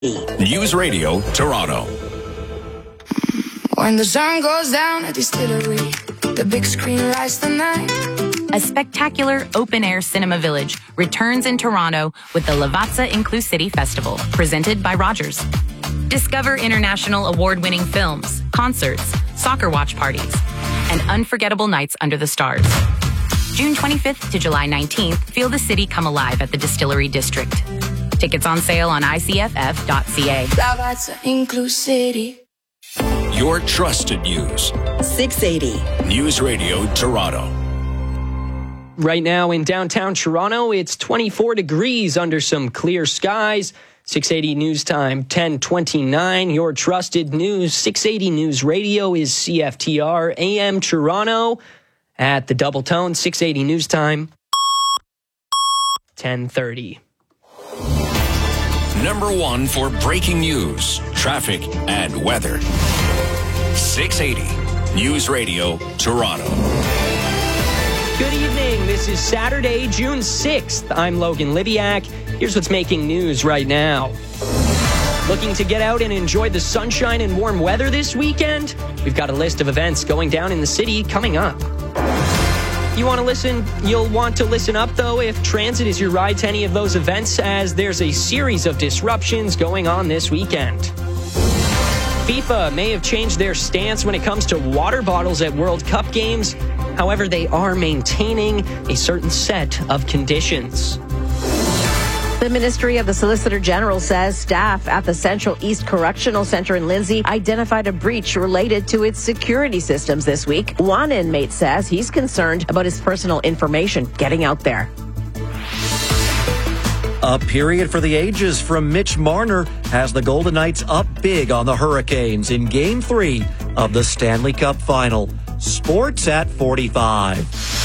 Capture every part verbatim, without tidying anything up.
News Radio Toronto. When the sun goes down at Distillery, the big screen lights the night. A spectacular open-air cinema village returns in Toronto with the Lavazza Inclusivity Festival, presented by Rogers. Discover international award-winning films, concerts, soccer watch parties, and unforgettable nights under the stars. June twenty-fifth to July nineteenth, feel the city come alive at the Distillery District. Tickets on sale on I C F F dot C A. Lavazza Inclusivity. Your trusted news. six eighty. News Radio Toronto. Right now in downtown Toronto, it's twenty-four degrees under some clear skies. six eighty News Time, ten twenty-nine. Your trusted news. six eighty News Radio is C F T R A M Toronto at the double tone. six eighty News Time, ten thirty. Number one for breaking news, traffic, and weather. six eighty News Radio Toronto. Good evening. This is Saturday, June sixth. I'm Logan Liviak. Here's what's making news right now. Looking to get out and enjoy the sunshine and warm weather this weekend? We've got a list of events going down in the city coming up. You want to listen? You'll want to listen up, though, if transit is your ride to any of those events, as there's a series of disruptions going on this weekend. FIFA may have changed their stance when it comes to water bottles at World Cup games. However, they are maintaining a certain set of conditions. The Ministry of the Solicitor General says staff at the Central East Correctional Center in Lindsay identified a breach related to its security systems this week. One inmate says he's concerned about his personal information getting out there. A period for the ages from Mitch Marner has the Golden Knights up big on the Hurricanes in Game three of the Stanley Cup Final. Sports at forty-five.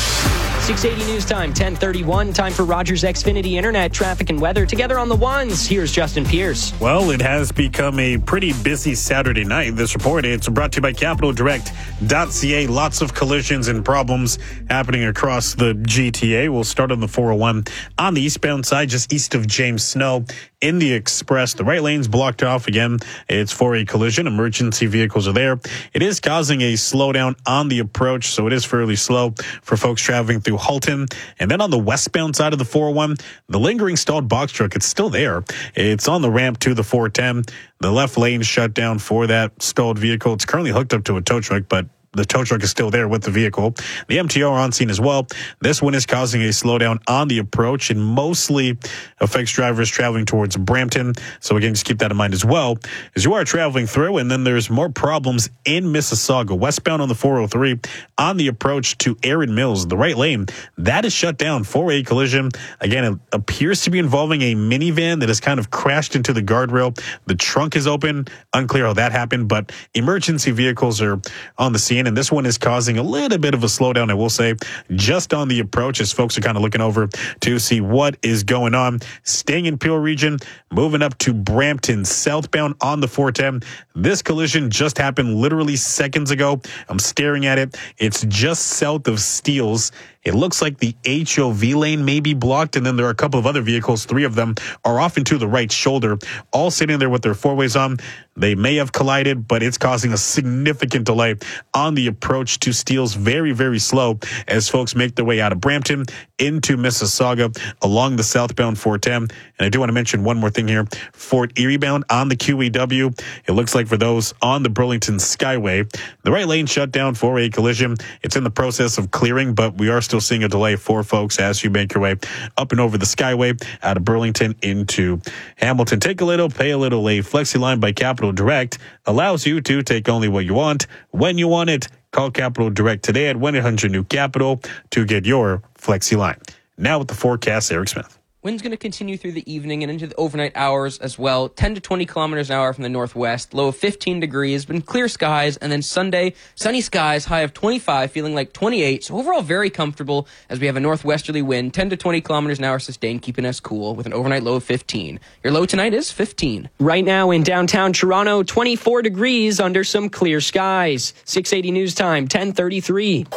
six eighty News Time, ten thirty-one. Time for Rogers Xfinity Internet, traffic and weather. Together on the ones, here's Justin Pierce. Well, it has become a pretty busy Saturday night. This report, it's brought to you by Capital Direct dot C A. Lots of collisions and problems happening across the G T A. We'll start on the four oh one on the eastbound side, just east of James Snow. In the Express, the right lane's blocked off again. It's for a collision. Emergency vehicles are there. It is causing a slowdown on the approach, so it is fairly slow for folks traveling through Halton. And then on the westbound side of the four oh one, the lingering stalled box truck, it's still there. It's on the ramp to the four ten. The left lane shut down for that stalled vehicle. It's currently hooked up to a tow truck, but the tow truck is still there with the vehicle. The M T O are on scene as well. This one is causing a slowdown on the approach and mostly affects drivers traveling towards Brampton. So again, just keep that in mind as well as you are traveling through. And then there's more problems in Mississauga. Westbound on the four oh three on the approach to Erin Mills, the right lane, that is shut down for a collision. Again, it appears to be involving a minivan that has kind of crashed into the guardrail. The trunk is open. Unclear how that happened, but emergency vehicles are on the scene. And this one is causing a little bit of a slowdown, I will say, just on the approach as folks are kind of looking over to see what is going on. Staying in Peel region, moving up to Brampton, southbound on the four ten. This collision just happened literally seconds ago. I'm staring at it. It's just south of Steeles. It looks like the H O V lane may be blocked, and then there are a couple of other vehicles. Three of them are off into the right shoulder, all sitting there with their four-ways on. They may have collided, but it's causing a significant delay on the approach to Steeles. Very, very slow as folks make their way out of Brampton into Mississauga along the southbound four ten. And I do want to mention one more thing here. Fort Erie bound on the Q E W. It looks like for those on the Burlington Skyway, the right lane shut down for a collision. It's in the process of clearing, but we are still seeing a delay for folks as you make your way up and over the Skyway out of Burlington into Hamilton. Take a little, pay a little. A FlexiLine by Capital Direct allows you to take only what you want when you want it. Call Capital Direct today at one eight hundred new capital to get your FlexiLine. Now with the forecast, Eric Smith. Wind's going to continue through the evening and into the overnight hours as well. ten to twenty kilometers an hour from the northwest. Low of fifteen degrees. Been clear skies. And then Sunday, sunny skies. High of twenty-five, feeling like twenty-eight. So overall, very comfortable as we have a northwesterly wind. ten to twenty kilometers an hour sustained, keeping us cool with an overnight low of fifteen. Your low tonight is fifteen. Right now in downtown Toronto, twenty-four degrees under some clear skies. six eighty News Time, ten thirty-three.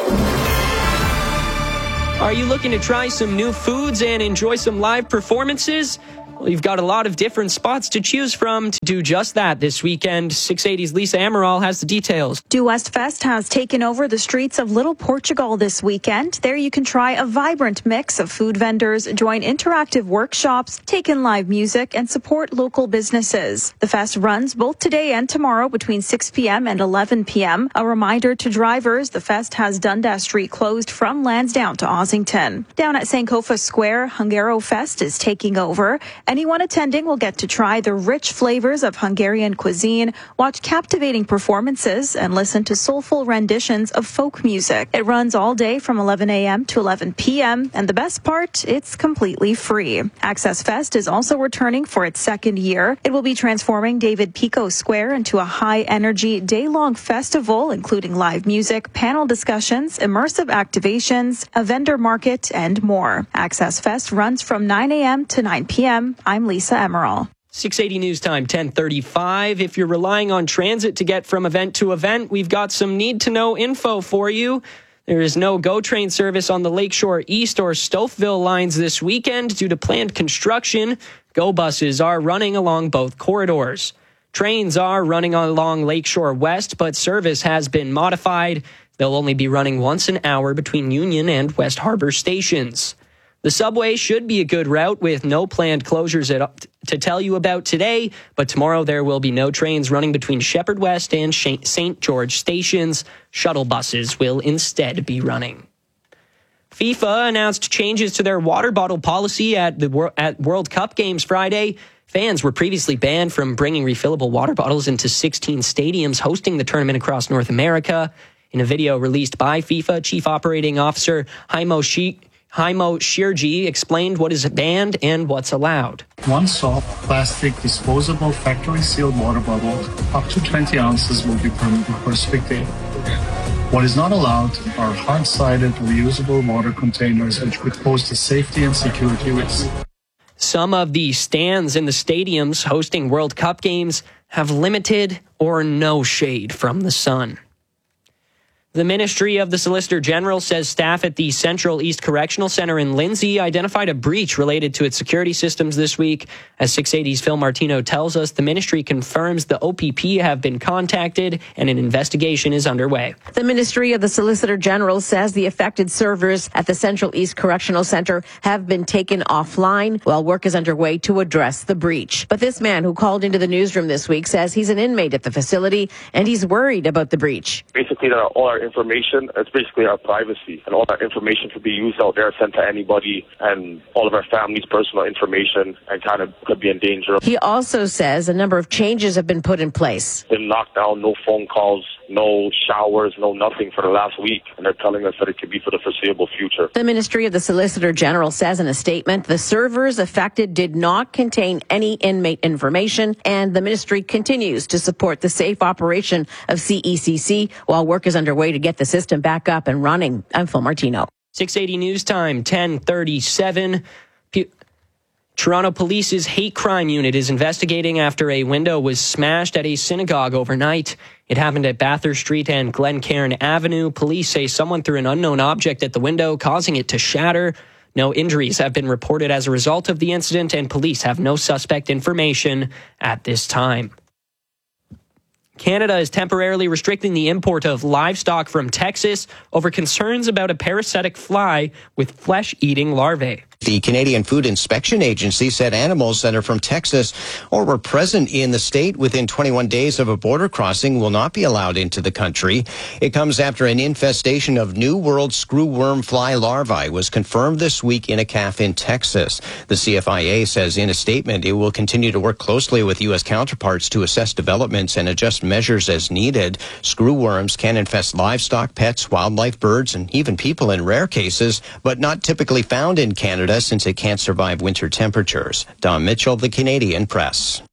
Are you looking to try some new foods and enjoy some live performances? We've got a lot of different spots to choose from to do just that this weekend. six eighty's Lisa Amaral has the details. Do West Fest has taken over the streets of Little Portugal this weekend. There you can try a vibrant mix of food vendors, join interactive workshops, take in live music, and support local businesses. The fest runs both today and tomorrow between six p.m. and eleven p.m. A reminder to drivers, the fest has Dundas Street closed from Lansdowne to Ossington. Down at Sankofa Square, Hungaro Fest is taking over. Anyone attending will get to try the rich flavors of Hungarian cuisine, watch captivating performances, and listen to soulful renditions of folk music. It runs all day from eleven a.m. to eleven p.m., and the best part, it's completely free. Access Fest is also returning for its second year. It will be transforming David Pico Square into a high-energy, day-long festival, including live music, panel discussions, immersive activations, a vendor market, and more. Access Fest runs from nine a.m. to nine p.m. I'm Lisa Amaral. six eighty News Time, ten thirty-five. If you're relying on transit to get from event to event, we've got some need-to-know info for you. There is no GO train service on the Lakeshore East or Stouffville lines this weekend due to planned construction. GO buses are running along both corridors. Trains are running along Lakeshore West, but service has been modified. They'll only be running once an hour between Union and West Harbor stations. The subway should be a good route with no planned closures at, to tell you about today, but tomorrow there will be no trains running between Shepherd West and Saint George stations. Shuttle buses will instead be running. FIFA announced changes to their water bottle policy at the at World Cup games Friday. Fans were previously banned from bringing refillable water bottles into sixteen stadiums hosting the tournament across North America. In a video released by FIFA, Chief Operating Officer Haimo Shi Haimo Shirji explained what is banned and what's allowed. One soft, plastic, disposable, factory-sealed water bottle up to twenty ounces will be permitted per spectator. What is not allowed are hard-sided, reusable water containers which could pose a safety and security risk. Some of the stands in the stadiums hosting World Cup games have limited or no shade from the sun. The Ministry of the Solicitor General says staff at the Central East Correctional Center in Lindsay identified a breach related to its security systems this week. As six eighty's Phil Martino tells us, the ministry confirms the O P P have been contacted and an investigation is underway. The Ministry of the Solicitor General says the affected servers at the Central East Correctional Center have been taken offline while work is underway to address the breach. But this man who called into the newsroom this week says he's an inmate at the facility and he's worried about the breach. Basically, there are all our information. It's basically our privacy, and all our information could be used out there, sent to anybody, and all of our family's personal information, and kind of could be in danger. He also says a number of changes have been put in place. Been locked down, no phone calls, no showers, no nothing for the last week, and they're telling us that it could be for the foreseeable future. The Ministry of the Solicitor General says in a statement, the servers affected did not contain any inmate information, and the ministry continues to support the safe operation of C E C C while work is underway to get the system back up and running. I'm Phil Martino. six eighty News Time, ten thirty-seven. P- Toronto Police's hate crime unit is investigating after a window was smashed at a synagogue overnight. It happened at Bathurst Street and Glencairn Avenue. Police say someone threw an unknown object at the window, causing it to shatter. No injuries have been reported as a result of the incident, and police have no suspect information at this time. Canada is temporarily restricting the import of livestock from Texas over concerns about a parasitic fly with flesh-eating larvae. The Canadian Food Inspection Agency said animals that are from Texas or were present in the state within twenty-one days of a border crossing will not be allowed into the country. It comes after an infestation of New World screwworm fly larvae was confirmed this week in a calf in Texas. The C F I A says in a statement it will continue to work closely with U S counterparts to assess developments and adjust measures as needed. Screwworms can infest livestock, pets, wildlife, birds, and even people in rare cases, but not typically found in Canada since it can't survive winter temperatures. Don Mitchell, The Canadian Press.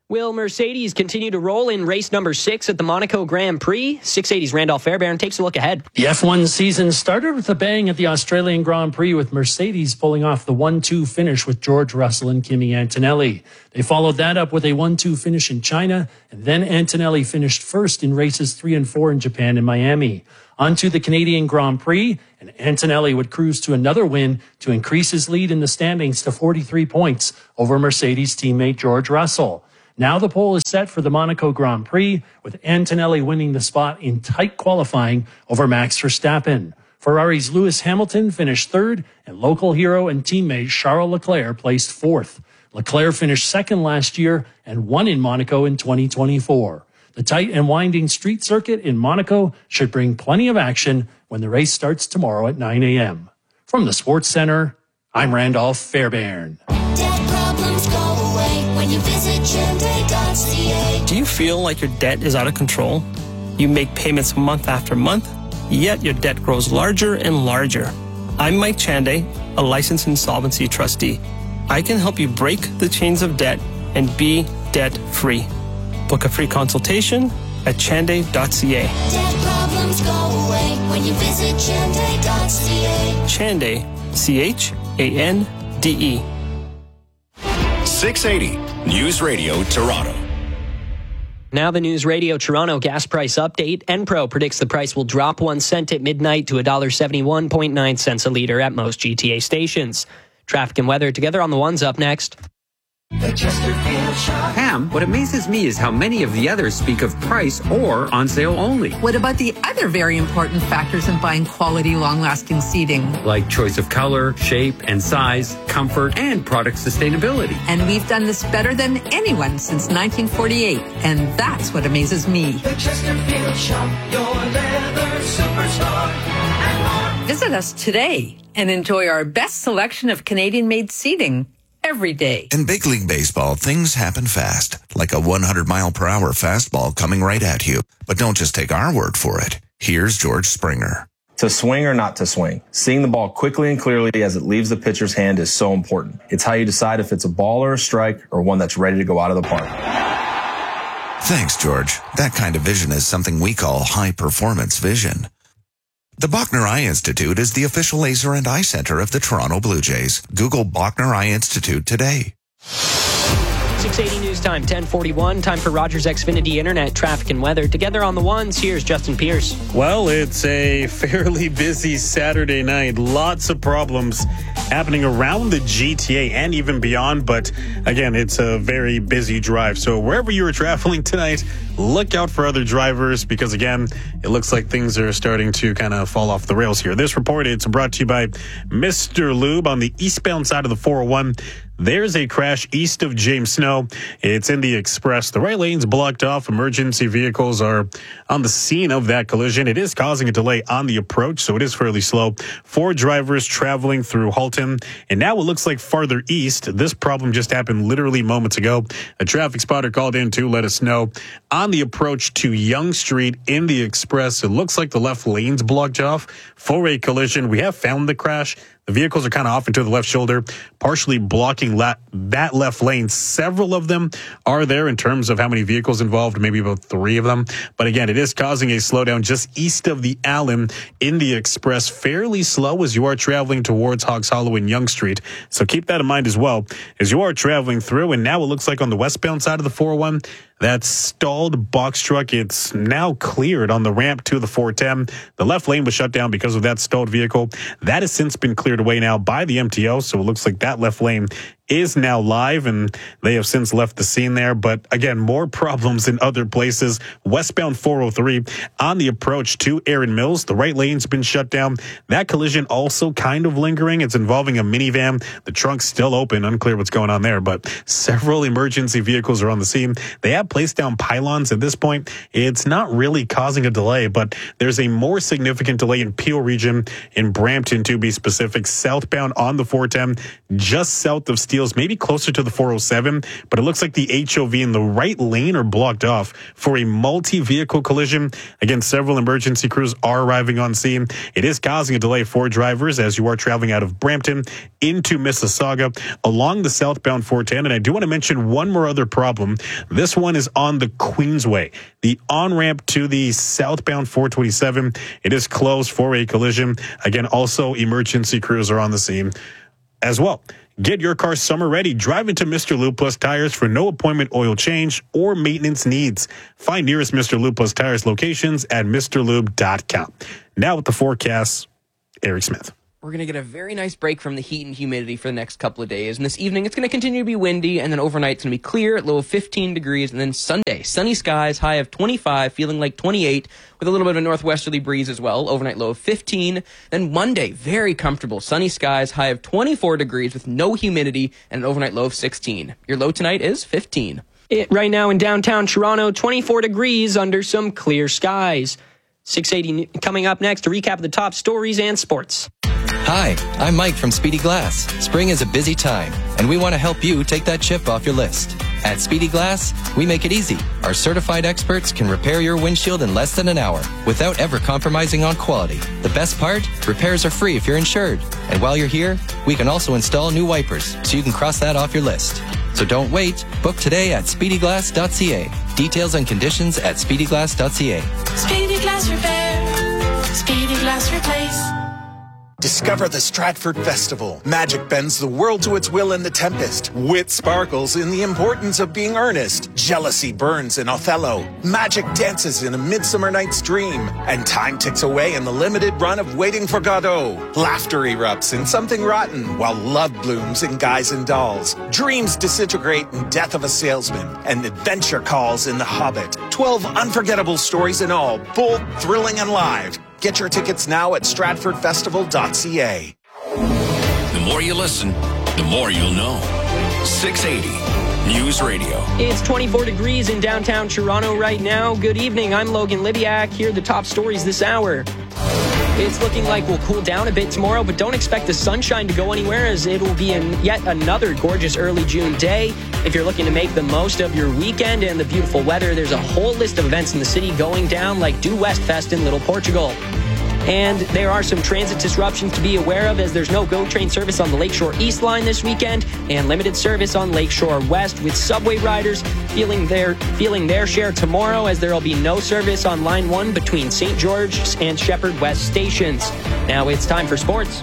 Will Mercedes continue to roll in race number six at the Monaco Grand Prix? six eighty's Randolph Fairbairn takes a look ahead. The F one season started with a bang at the Australian Grand Prix, with Mercedes pulling off the one two finish with George Russell and Kimi Antonelli. They followed that up with a one two finish in China, and then Antonelli finished first in races three and four in Japan and Miami. On to the Canadian Grand Prix, and Antonelli would cruise to another win to increase his lead in the standings to forty-three points over Mercedes teammate George Russell. Now the pole is set for the Monaco Grand Prix, with Antonelli winning the spot in tight qualifying over Max Verstappen. Ferrari's Lewis Hamilton finished third, and local hero and teammate Charles Leclerc placed fourth. Leclerc finished second last year and won in Monaco in twenty twenty-four. The tight and winding street circuit in Monaco should bring plenty of action when the race starts tomorrow at nine a.m. From the Sports Center, I'm Randolph Fairbairn. Debt problems go away when you visit Chande dot c a. Do you feel like your debt is out of control? You make payments month after month, yet your debt grows larger and larger. I'm Mike Chande, a licensed insolvency trustee. I can help you break the chains of debt and be debt-free. Book a free consultation at Chande dot c a. Debt problems go away when you visit Chande dot c a. Chande, C H A N D E. six eighty News Radio Toronto. Now the News Radio Toronto gas price update. Enpro predicts the price will drop one cent at midnight to one dollar seventy-one point nine cents a litre at most G T A stations. Traffic and weather together on the ones up next. Pam, what amazes me is how many of the others speak of price or on sale only. What about the other very important factors in buying quality, long-lasting seating? Like choice of color, shape, and size, comfort, and product sustainability. And we've done this better than anyone since nineteen forty-eight. And that's what amazes me. The Chesterfield Shop, your leather superstar. And more. Visit us today and enjoy our best selection of Canadian-made seating every day. In big league baseball, things happen fast, like a one hundred mile per hour fastball coming right at you. But don't just take our word for it. Here's George Springer. To swing or not to swing, seeing the ball quickly and clearly as it leaves the pitcher's hand is so important. It's how you decide if it's a ball or a strike or one that's ready to go out of the park. Thanks, George. That kind of vision is something we call high-performance vision. The Bachner Eye Institute is the official laser and eye center of the Toronto Blue Jays. Google Bachner Eye Institute today. six eighty News Time, ten forty-one. Time for Rogers Xfinity Internet traffic and weather. Together on the ones, here's Justin Pierce. Well, it's a fairly busy Saturday night. Lots of problems happening around the G T A and even beyond. But again, it's a very busy drive. So wherever you are traveling tonight, look out for other drivers because, again, it looks like things are starting to kind of fall off the rails here. This report, it's brought to you by Mister Lube on the eastbound side of the four oh one. There's a crash east of James Snow. It's in the Express. The right lane's blocked off. Emergency vehicles are on the scene of that collision. It is causing a delay on the approach, so it is fairly slow. Four drivers traveling through Halton. And now it looks like farther east. This problem just happened literally moments ago. A traffic spotter called in to let us know. On the approach to Yonge Street in the Express, it looks like the left lane's blocked off for a collision. We have found the crash. The vehicles are kind of off into the left shoulder, partially blocking la- that left lane. Several of them are there in terms of how many vehicles involved, maybe about three of them. But again, it is causing a slowdown just east of the Allen in the Express, fairly slow as you are traveling towards Hoggs Hollow and Yonge Street. So keep that in mind as well as you are traveling through. And now it looks like on the westbound side of the four oh one, that stalled box truck, it's now cleared on the ramp to the four ten. The left lane was shut down because of that stalled vehicle. That has since been cleared away now by the M T O, so it looks like that left lane is now live, and they have since left the scene there. But again, more problems in other places. Westbound four oh three on the approach to Erin Mills. The right lane's been shut down. That collision also kind of lingering. It's involving a minivan. The trunk's still open. Unclear what's going on there, but several emergency vehicles are on the scene. They have placed down pylons at this point. It's not really causing a delay, but there's a more significant delay in Peel region in Brampton, to be specific, southbound on the four ten, just south of Steve Steeles, maybe closer to the four oh seven, but it looks like the H O V in the right lane are blocked off for a multi-vehicle collision. Again, several emergency crews are arriving on scene. It is causing a delay for drivers as you are traveling out of Brampton into Mississauga along the southbound four ten. And I do want to mention one more other problem. This one is on the Queensway, the on-ramp to the southbound four twenty-seven. It is closed for a collision. Again, also emergency crews are on the scene as well. Get your car summer ready. Drive into Mister Lube Plus Tires for no appointment oil change or maintenance needs. Find nearest Mister Lube Plus Tires locations at Mr Lube dot com. Now with the forecast, Eric Smith. We're going to get a very nice break from the heat and humidity for the next couple of days. And this evening, it's going to continue to be windy, and then overnight, it's going to be clear at low of fifteen degrees. And then Sunday, sunny skies, high of twenty-five, feeling like twenty-eight, with a little bit of a northwesterly breeze as well. Overnight low of fifteen. Then Monday, very comfortable, sunny skies, high of twenty-four degrees with no humidity, and an overnight low of sixteen. Your low tonight is fifteen. It, right now in downtown Toronto, twenty-four degrees under some clear skies. six eighty coming up next, to recap of the top stories and sports. Hi, I'm Mike from Speedy Glass. Spring is a busy time, and we want to help you take that chip off your list. At Speedy Glass, we make it easy. Our certified experts can repair your windshield in less than an hour without ever compromising on quality. The best part? Repairs are free if you're insured. And while you're here, we can also install new wipers, so you can cross that off your list. So don't wait. Book today at speedy glass dot c a. Details and conditions at speedy glass dot c a. Speedy Glass Repair. Speedy Glass Replace. Discover the Stratford Festival. Magic bends the world to its will in The Tempest. Wit sparkles in the importance of being earnest. Jealousy burns in Othello. Magic dances in A Midsummer Night's Dream. And time ticks away in the limited run of Waiting for Godot. Laughter erupts in Something Rotten, while love blooms in Guys and Dolls. Dreams disintegrate in Death of a Salesman. And adventure calls in The Hobbit. Twelve unforgettable stories in all, bold, thrilling, and live. Get your tickets now at stratford festival dot c a. The more you listen, the more you'll know. six eighty News Radio. It's twenty-four degrees in downtown Toronto right now. Good evening. I'm Logan Libiak. Here are the top stories this hour. It's looking like we'll cool down a bit tomorrow, but don't expect the sunshine to go anywhere, as it will be in yet another gorgeous early June day. If you're looking to make the most of your weekend and the beautiful weather, there's a whole list of events in the city going down, like Due West Fest in Little Portugal. And there are some transit disruptions to be aware of, as there's no GO train service on the Lakeshore East line this weekend and limited service on Lakeshore West, with subway riders feeling their feeling their share tomorrow, as there will be no service on Line one between Saint George and Shepherd West stations. Now it's time for sports.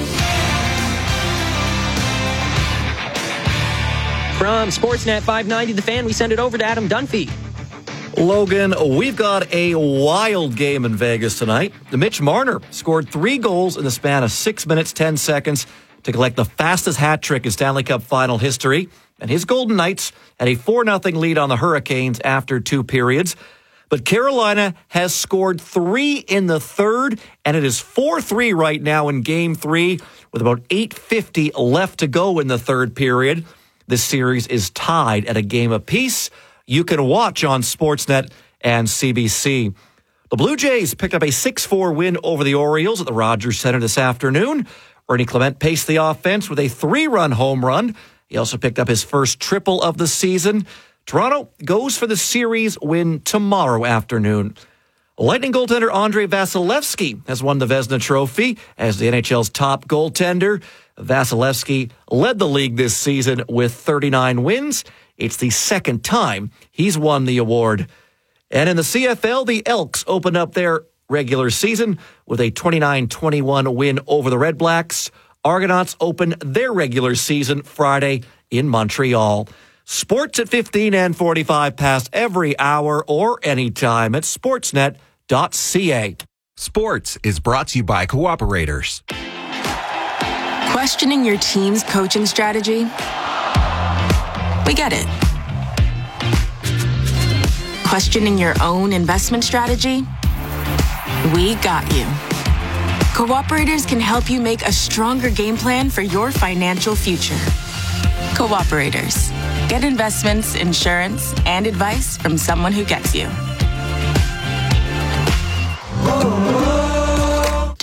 From Sportsnet five ninety The Fan, we send it over to Adam Dunphy. Logan, we've got a wild game in Vegas tonight. Mitch Marner scored three goals in the span of six minutes, ten seconds to collect the fastest hat trick in Stanley Cup final history. And his Golden Knights had a four nothing lead on the Hurricanes after two periods. But Carolina has scored three in the third, and it is four three right now in game three, with about eight fifty left to go in the third period. This series is tied at a game apiece. You can watch on Sportsnet and C B C. The Blue Jays picked up a six four win over the Orioles at the Rogers Center this afternoon. Ernie Clement paced the offense with a three-run home run. He also picked up his first triple of the season. Toronto goes for the series win tomorrow afternoon. Lightning goaltender Andrei Vasilevsky has won the Vezina Trophy as the N H L's top goaltender. Vasilevsky led the league this season with thirty-nine wins. It's the second time he's won the award. And in the C F L, the Elks opened up their regular season with a twenty-nine twenty-one win over the Red Blacks. Argonauts open their regular season Friday in Montreal. Sports at fifteen and forty-five past every hour or anytime at sportsnet dot c a. Sports is brought to you by Cooperators. Questioning your team's coaching strategy? We get it. Questioning your own investment strategy? We got you. Cooperators can help you make a stronger game plan for your financial future. Cooperators. Get investments, insurance, and advice from someone who gets you.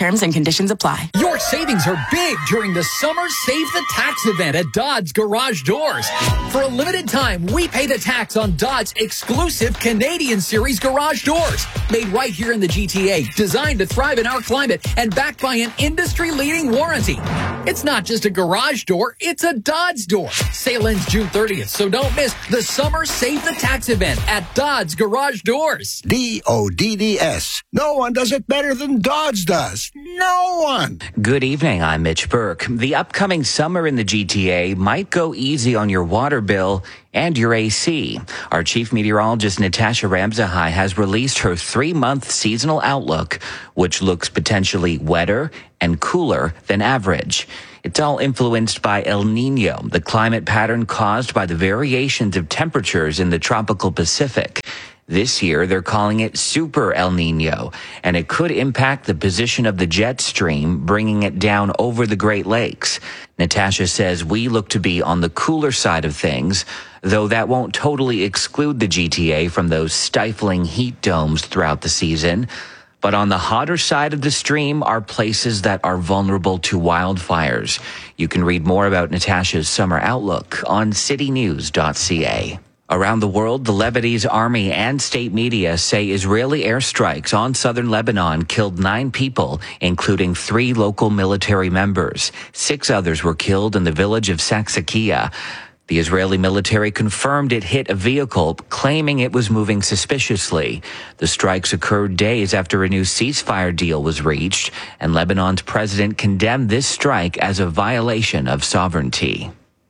Terms and conditions apply. Your savings are big during the Summer Save the Tax event at Dodds Garage Doors. For a limited time, we pay the tax on Dodds exclusive Canadian Series garage doors. Made right here in the G T A, designed to thrive in our climate, and backed by an industry-leading warranty. It's not just a garage door, it's a Dodds door. Sale ends June thirtieth, so don't miss the Summer Save the Tax event at Dodds Garage Doors. D O D D S. No one does it better than Dodds does. No one. Good evening, I'm Mitch Burke. The upcoming summer in the G T A might go easy on your water bill and your A C. Our chief meteorologist, Natasha Ramzahai, has released her three-month seasonal outlook, which looks potentially wetter and cooler than average. It's all influenced by El Nino, the climate pattern caused by the variations of temperatures in the tropical Pacific. This year, they're calling it Super El Nino, and it could impact the position of the jet stream, bringing it down over the Great Lakes. Natasha says we look to be on the cooler side of things, though that won't totally exclude the G T A from those stifling heat domes throughout the season. But on the hotter side of the stream are places that are vulnerable to wildfires. You can read more about Natasha's summer outlook on city news dot c a. Around the world, the Lebanese army and state media say Israeli airstrikes on southern Lebanon killed nine people, including three local military members. Six others were killed in the village of Saksakia. The Israeli military confirmed it hit a vehicle, claiming it was moving suspiciously. The strikes occurred days after a new ceasefire deal was reached, and Lebanon's president condemned this strike as a violation of sovereignty.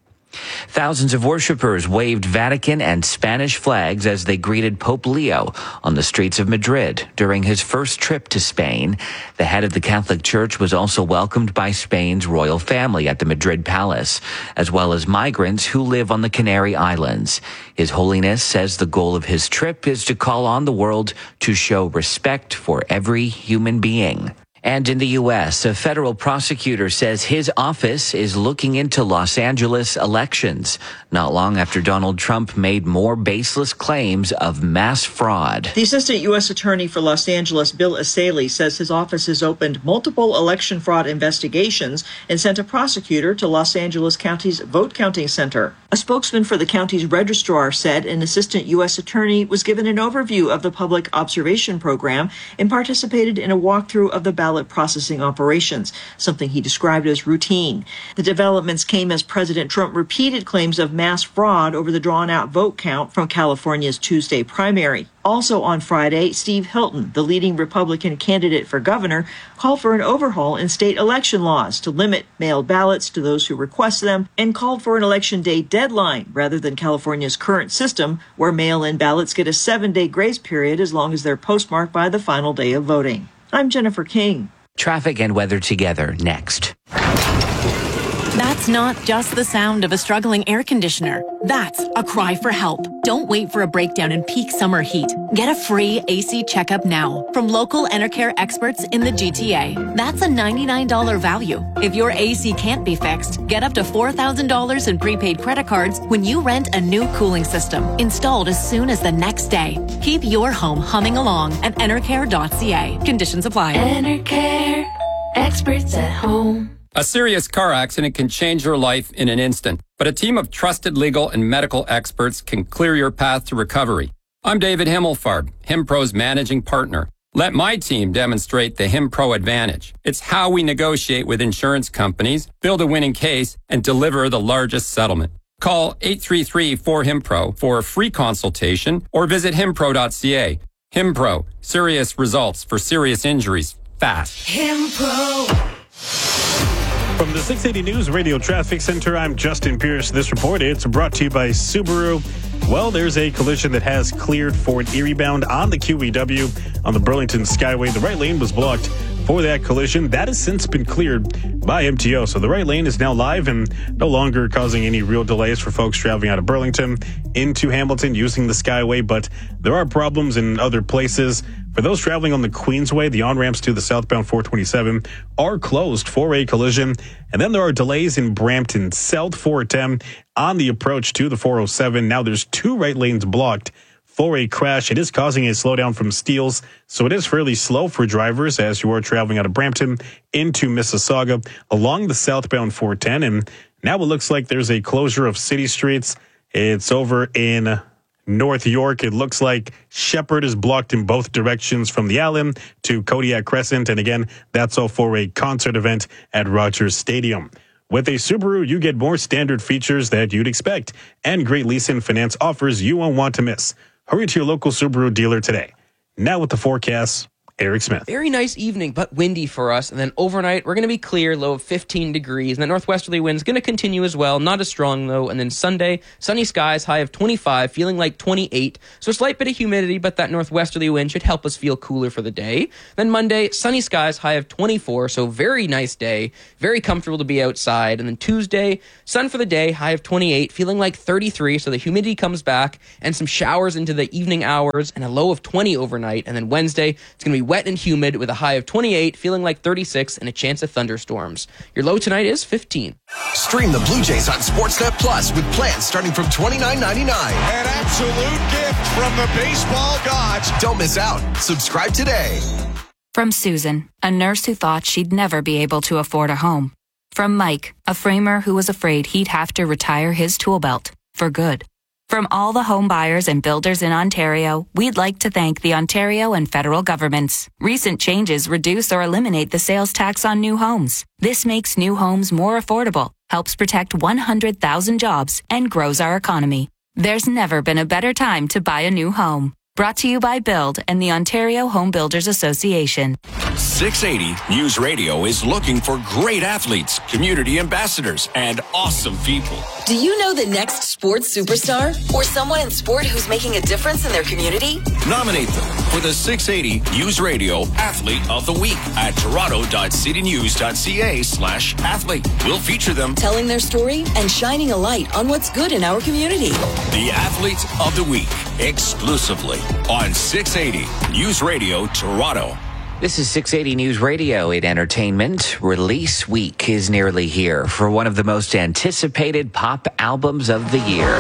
Thousands of worshippers waved Vatican and Spanish flags as they greeted Pope Leo on the streets of Madrid during his first trip to Spain. The head of the Catholic Church was also welcomed by Spain's royal family at the Madrid Palace, as well as migrants who live on the Canary Islands. His Holiness says the goal of his trip is to call on the world to show respect for every human being. And in the U S, a federal prosecutor says his office is looking into Los Angeles elections, not long after Donald Trump made more baseless claims of mass fraud. The assistant U S attorney for Los Angeles, Bill Asaley, says his office has opened multiple election fraud investigations and sent a prosecutor to Los Angeles County's vote counting center. A spokesman for the county's registrar said an assistant U S attorney was given an overview of the public observation program and participated in a walkthrough of the ballot processing operations, something he described as routine. The developments came as President Trump repeated claims of mass fraud over the drawn-out vote count from California's Tuesday primary. Also on Friday, Steve Hilton, the leading Republican candidate for governor, called for an overhaul in state election laws to limit mailed ballots to those who request them and called for an election day deadline rather than California's current system where mail-in ballots get a seven-day grace period as long as they're postmarked by the final day of voting. I'm Jennifer King. Traffic and weather together next. That's not just the sound of a struggling air conditioner. That's a cry for help. Don't wait for a breakdown in peak summer heat. Get a free A C checkup now from local Enercare experts in the G T A. That's a ninety-nine dollars value. If your A C can't be fixed, get up to four thousand dollars in prepaid credit cards when you rent a new cooling system, installed as soon as the next day. Keep your home humming along at enercare dot c a. Conditions apply. Enercare, experts at home. A serious car accident can change your life in an instant, but a team of trusted legal and medical experts can clear your path to recovery. I'm David Himmelfarb, HimPro's managing partner. Let my team demonstrate the HimPro advantage. It's how we negotiate with insurance companies, build a winning case, and deliver the largest settlement. Call eight three three, four, HIMPRO for a free consultation or visit himpro dot c a. HimPro, serious results for serious injuries, fast. HimPro. From the six eighty News Radio Traffic Center, I'm Justin Pierce. This report, it's brought to you by Subaru. Well, there's a collision that has cleared for an Erie bound on the Q E W on the Burlington Skyway. The right lane was blocked for that collision. That has since been cleared by M T O. So the right lane is now live and no longer causing any real delays for folks traveling out of Burlington into Hamilton using the Skyway. But there are problems in other places. For those traveling on the Queensway, the on-ramps to the southbound four twenty-seven are closed for a collision. And then there are delays in Brampton South four ten on the approach to the four oh seven. Now there's two right lanes blocked for a crash. It is causing a slowdown from Steeles, so it is fairly slow for drivers as you are traveling out of Brampton into Mississauga along the southbound four ten. And now it looks like there's a closure of city streets. It's over in North York. It looks like Shepherd is blocked in both directions from the Allen to Kodiak Crescent. And again, that's all for a concert event at Rogers Stadium. With a Subaru, you get more standard features that you'd expect, and great lease and finance offers you won't want to miss. Hurry to your local Subaru dealer today. Now with the forecast, Eric Smith. Very nice evening, but windy for us. And then overnight, we're going to be clear, low of fifteen degrees. And the northwesterly wind's going to continue as well, not as strong though. And then Sunday, sunny skies, high of twenty-five, feeling like twenty-eight. So a slight bit of humidity, but that northwesterly wind should help us feel cooler for the day. Then Monday, sunny skies, high of twenty-four. So very nice day, very comfortable to be outside. And then Tuesday, sun for the day, high of twenty-eight, feeling like thirty-three. So the humidity comes back and some showers into the evening hours and a low of twenty overnight. And then Wednesday, it's going to be wet and humid with a high of twenty-eight, feeling like thirty-six, and a chance of thunderstorms. Your low tonight is fifteen. Stream the Blue Jays on Sportsnet Plus with plans starting from twenty-nine ninety-nine. An absolute gift from the baseball gods. Don't miss out. Subscribe today. From Susan, a nurse who thought she'd never be able to afford a home. From Mike, a framer who was afraid he'd have to retire his tool belt for good. From all the home buyers and builders in Ontario, we'd like to thank the Ontario and federal governments. Recent changes reduce or eliminate the sales tax on new homes. This makes new homes more affordable, helps protect one hundred thousand jobs, and grows our economy. There's never been a better time to buy a new home. Brought to you by Build and the Ontario Home Builders Association. six eighty News Radio is looking for great athletes, community ambassadors, and awesome people. Do you know the next sports superstar? Or someone in sport who's making a difference in their community? Nominate them for the six eighty News Radio Athlete of the Week at toronto.citynews.ca slash athlete. We'll feature them telling their story and shining a light on what's good in our community. The Athlete of the Week, exclusively on six eighty News Radio Toronto. This is six eighty News Radio in entertainment. Release week is nearly here for one of the most anticipated pop albums of the year.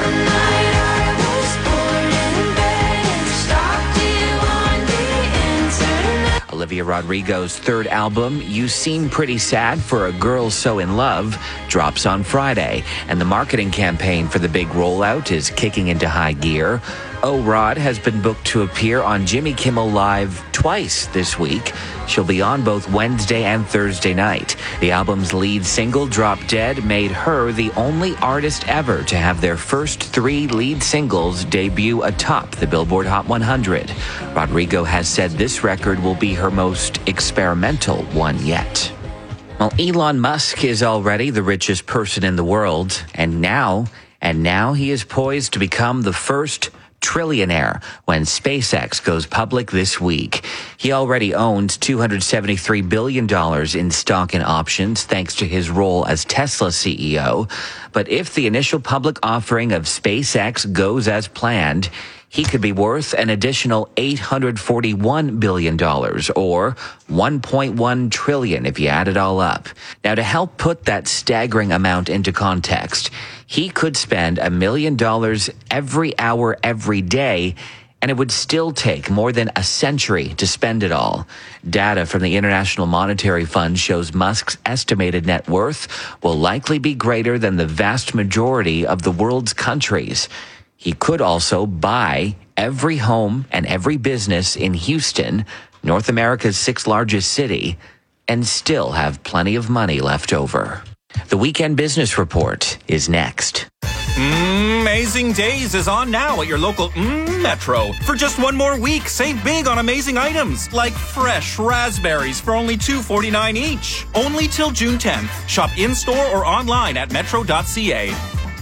Olivia Rodrigo's third album, You Seem Pretty Sad for a Girl So in Love, drops on Friday, and the marketing campaign for the big rollout is kicking into high gear. O-Rod has been booked to appear on Jimmy Kimmel Live twice this week. She'll be on both Wednesday and Thursday night. The album's lead single, Drop Dead, made her the only artist ever to have their first three lead singles debut atop the Billboard Hot one hundred. Rodrigo has said this record will be her most experimental one yet. Well, Elon Musk is already the richest person in the world, and now, and now he is poised to become the first trillionaire when SpaceX goes public this week. He already owns two hundred seventy-three billion dollars in stock and options thanks to his role as Tesla C E O. But if the initial public offering of SpaceX goes as planned, he could be worth an additional eight hundred forty-one billion dollars, or one point one trillion dollars if you add it all up. Now, to help put that staggering amount into context, he could spend a million dollars every hour, every day, and it would still take more than a century to spend it all. Data from the International Monetary Fund shows Musk's estimated net worth will likely be greater than the vast majority of the world's countries. He could also buy every home and every business in Houston, North America's sixth largest city, and still have plenty of money left over. The Weekend Business Report is next. Amazing Days is on now at your local mm, Metro. For just one more week, save big on amazing items like fresh raspberries for only two dollars and forty-nine cents each. Only till June tenth. Shop in-store or online at metro dot c a.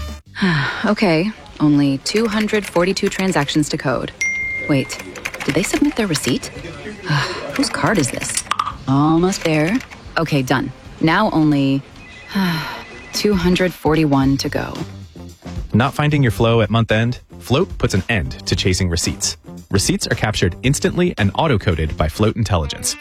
Okay, only two hundred forty-two transactions to code. Wait, did they submit their receipt? Whose card is this? Almost there. Okay, done. Now only two hundred forty-one to go. Not finding your flow at month end? Float puts an end to chasing receipts. Receipts are captured instantly and auto-coded by Float Intelligence.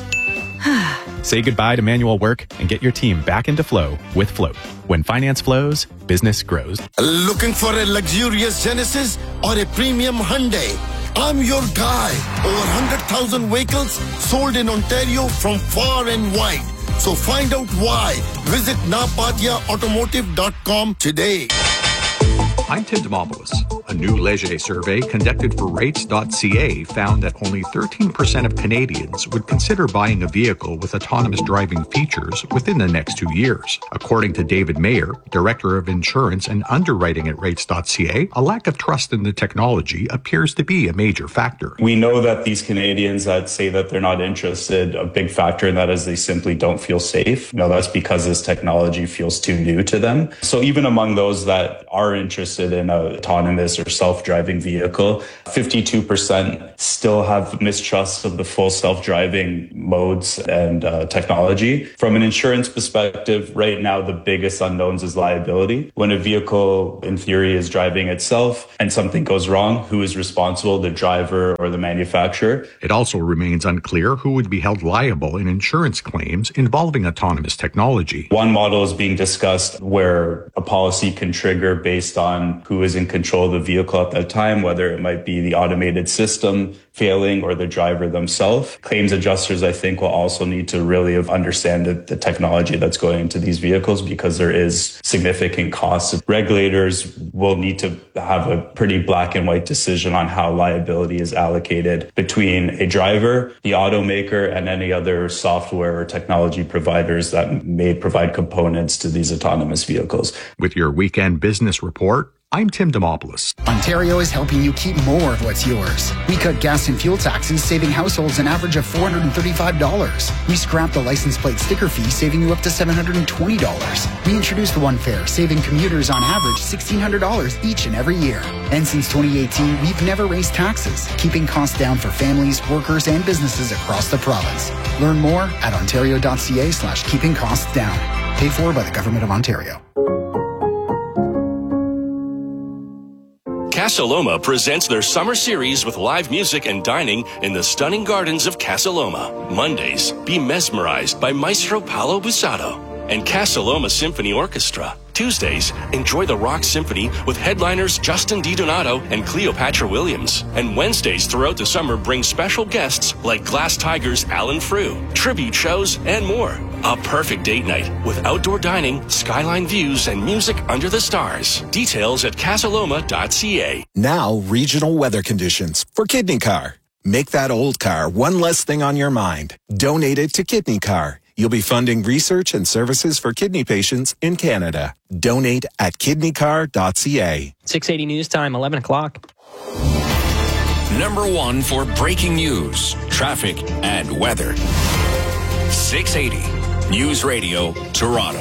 Say goodbye to manual work and get your team back into flow with Float. When finance flows, business grows. Looking for a luxurious Genesis or a premium Hyundai? I'm your guy. Over one hundred thousand vehicles sold in Ontario from far and wide. So find out why. Visit napatia automotive dot com today. I'm Tim Demopoulos. A new Leger survey conducted for rates dot c a found that only thirteen percent of Canadians would consider buying a vehicle with autonomous driving features within the next two years. According to David Mayer, Director of Insurance and Underwriting at rates dot c a, a lack of trust in the technology appears to be a major factor. We know that these Canadians that say that they're not interested, a big factor in that is they simply don't feel safe. Now, that's because this technology feels too new to them. So even among those that are interested in an autonomous or self-driving vehicle, fifty-two percent still have mistrust of the full self-driving modes and uh, technology. From an insurance perspective, right now, the biggest unknowns is liability. When a vehicle, in theory, is driving itself and something goes wrong, who is responsible, the driver or the manufacturer? It also remains unclear who would be held liable in insurance claims involving autonomous technology. One model is being discussed where a policy can trigger based on who is in control of the vehicle at that time, whether it might be the automated system failing or the driver themselves. Claims adjusters, I think, will also need to really understand the, the technology that's going into these vehicles because there is significant costs. Regulators will need to have a pretty black and white decision on how liability is allocated between a driver, the automaker, and any other software or technology providers that may provide components to these autonomous vehicles. With your weekend business report, I'm Tim Demopoulos. Ontario is helping you keep more of what's yours. We cut gas and fuel taxes, saving households an average of four hundred thirty-five dollars. We scrapped the license plate sticker fee, saving you up to seven hundred twenty dollars. We introduced the One Fare, saving commuters on average sixteen hundred dollars each and every year. And since twenty eighteen, we've never raised taxes, keeping costs down for families, workers, and businesses across the province. Learn more at ontario dot c a slash keeping costs down. Paid for by the Government of Ontario. Casa Loma presents their summer series with live music and dining in the stunning gardens of Casa Loma. Mondays, be mesmerized by Maestro Paolo Bussato and Casa Loma Symphony Orchestra. Tuesdays, enjoy the Rock Symphony with headliners Justin DiDonato and Cleopatra Williams. And Wednesdays throughout the summer bring special guests like Glass Tigers Alan Frew, tribute shows, and more. A perfect date night with outdoor dining, skyline views, and music under the stars. Details at casa loma dot c a. Now, regional weather conditions for Kidney Car. Make that old car one less thing on your mind. Donate it to Kidney Car. You'll be funding research and services for kidney patients in Canada. Donate at kidney car dot c a. six eighty News Time, eleven o'clock. Number one for breaking news, traffic, and weather. six eighty News Radio, Toronto.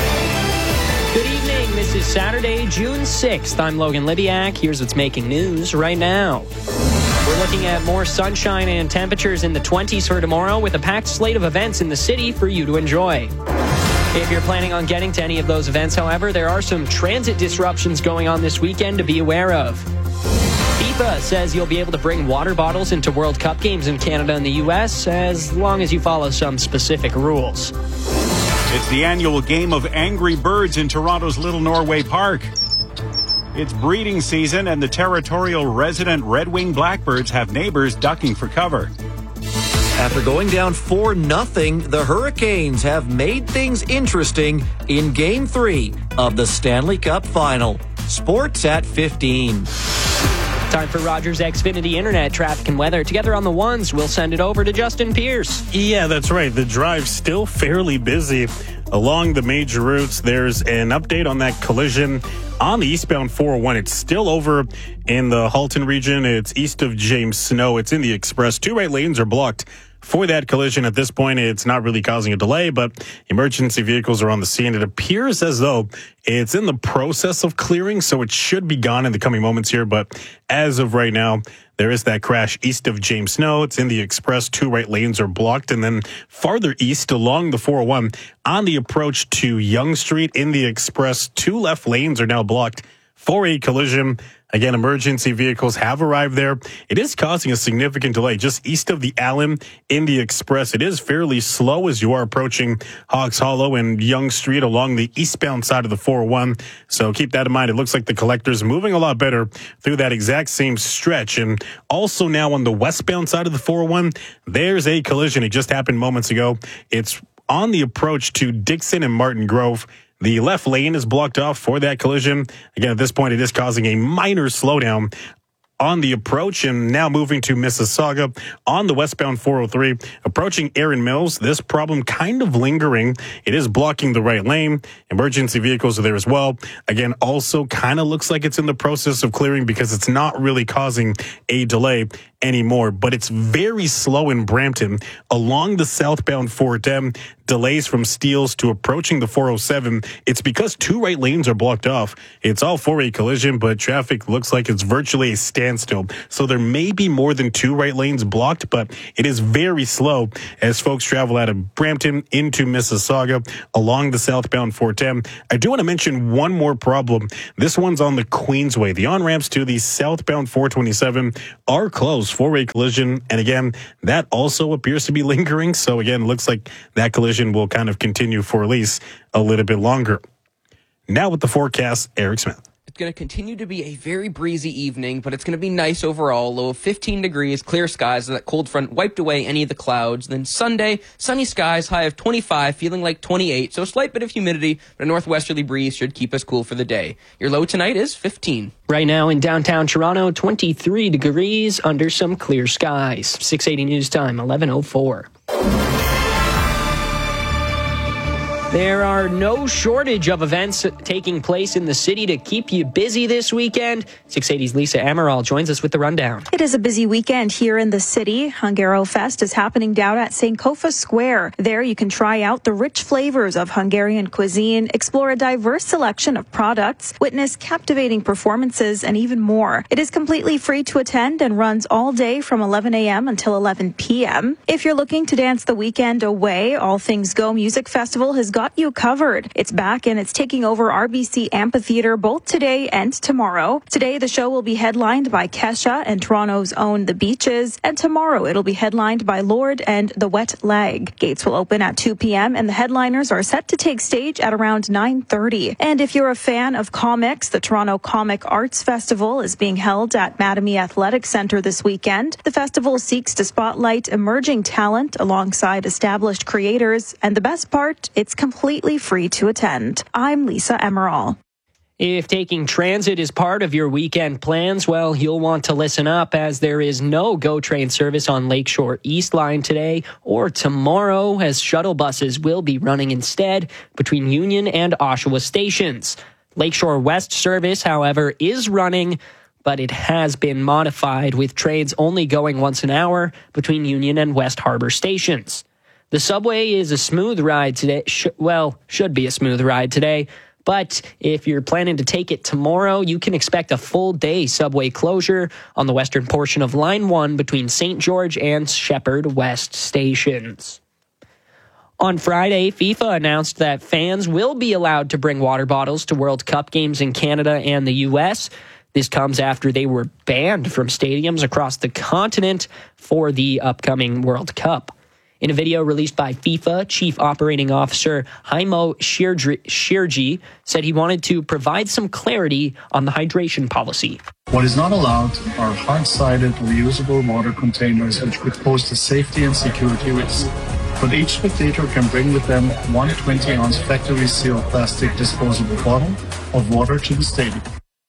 Good evening. This is Saturday, June sixth. I'm Logan Libiak. Here's what's making news right now. We're looking at more sunshine and temperatures in the twenties for tomorrow with a packed slate of events in the city for you to enjoy. If you're planning on getting to any of those events, however, there are some transit disruptions going on this weekend to be aware of. FIFA says you'll be able to bring water bottles into World Cup games in Canada and the U S as long as you follow some specific rules. It's the annual game of Angry Birds in Toronto's Little Norway Park. It's breeding season, and the territorial resident red-winged blackbirds have neighbors ducking for cover. After going down four nothing, the Hurricanes have made things interesting in Game three of the Stanley Cup Final. Sports at fifteen. Time for Rogers Xfinity Internet traffic and weather. Together on the ones, we'll send it over to Justin Pierce. Yeah, that's right. The drive's still fairly busy along the major routes. There's an update on that collision on the eastbound four oh one. It's still over in the Halton region. It's east of James Snow. It's in the Express. Two right lanes are blocked for that collision. At this point, it's not really causing a delay, but emergency vehicles are on the scene. It appears as though it's in the process of clearing, so it should be gone in the coming moments here. But as of right now, there is that crash east of James Snow. It's in the Express. Two right lanes are blocked. And then farther east along the four oh one on the approach to Yonge Street in the Express, two left lanes are now blocked for a collision. Again, emergency vehicles have arrived there. It is causing a significant delay just east of the Allen in the Express. It is fairly slow as you are approaching Hawks Hollow and Yonge Street along the eastbound side of the four oh one. So keep that in mind. It looks like the collector's moving a lot better through that exact same stretch. And also now on the westbound side of the four oh one, there's a collision. It just happened moments ago. It's on the approach to Dixon and Martin Grove. The left lane is blocked off for that collision. Again, at this point, it is causing a minor slowdown on the approach, and now moving to Mississauga on the westbound four oh three, approaching Erin Mills. This problem kind of lingering. It is blocking the right lane. Emergency vehicles are there as well. Again, also kind of looks like it's in the process of clearing because it's not really causing a delay anymore, but it's very slow in Brampton along the southbound four ten. Delays from Steeles to approaching the four oh seven. It's because two right lanes are blocked off. It's all for a collision, but traffic looks like it's virtually a standstill. So there may be more than two right lanes blocked, but it is very slow as folks travel out of Brampton into Mississauga along the southbound four ten. I do want to mention one more problem. This one's on the Queensway. The on-ramps to the southbound four twenty-seven are closed for a collision. And again, that also appears to be lingering. So again, looks like that collision will kind of continue for at least a little bit longer. Now with the forecast, Eric Smith. It's going to continue to be a very breezy evening, but it's going to be nice overall. Low of fifteen degrees, clear skies. That cold front wiped away any of the clouds. Then Sunday, sunny skies, high of twenty-five, feeling like twenty-eight. So a slight bit of humidity, but a northwesterly breeze should keep us cool for the day. Your low tonight is fifteen. Right now in downtown Toronto, twenty-three degrees under some clear skies. six eighty News Time, eleven oh four. There are no shortage of events taking place in the city to keep you busy this weekend. six eighty's Lisa Amaral joins us with the rundown. It is a busy weekend here in the city. Hungaro Fest is happening down at Sankofa Square. There you can try out the rich flavors of Hungarian cuisine, explore a diverse selection of products, witness captivating performances, and even more. It is completely free to attend and runs all day from eleven a.m. until eleven p.m. If you're looking to dance the weekend away, All Things Go Music Festival has got you covered. It's back and it's taking over R B C Amphitheatre both today and tomorrow. Today the show will be headlined by Kesha and Toronto's own The Beaches, and tomorrow it'll be headlined by Lorde and The Wet Leg. Gates will open at two p.m. and the headliners are set to take stage at around nine thirty. And if you're a fan of comics, the Toronto Comic Arts Festival is being held at Mattamy Athletic Centre this weekend. The festival seeks to spotlight emerging talent alongside established creators, and the best part, it's completely free to attend. I'm Lisa Emerald. If taking transit is part of your weekend plans, well, you'll want to listen up as there is no GO train service on Lakeshore East Line today or tomorrow, as shuttle buses will be running instead between Union and Oshawa stations. Lakeshore West service, however, is running, but it has been modified with trains only going once an hour between Union and West Harbour stations. The subway is a smooth ride today. Sh- well, should be a smooth ride today. But if you're planning to take it tomorrow, you can expect a full day subway closure on the western portion of Line one between Saint George and Shepherd West stations. On Friday, FIFA announced that fans will be allowed to bring water bottles to World Cup games in Canada and the U S. This comes after they were banned from stadiums across the continent for the upcoming World Cup. In a video released by FIFA, Chief Operating Officer Haimo Shirji said he wanted to provide some clarity on the hydration policy. What is not allowed are hard-sided, reusable water containers which would pose a safety and security risk. But each spectator can bring with them one twenty-ounce factory-sealed plastic disposable bottle of water to the stadium.